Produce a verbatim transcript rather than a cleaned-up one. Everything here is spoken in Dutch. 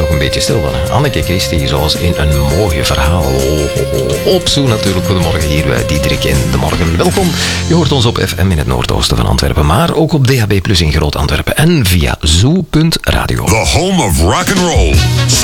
nog een beetje stil van. Anneke Christie, zoals in een mooi verhaal. Op Zoo natuurlijk. Goedemorgen hier bij Diederik in de Morgen. Welkom. Je hoort ons op F M in het noordoosten van Antwerpen, maar ook op D H B plus in Groot Antwerpen en via zoo punt radio. The home of rock and roll.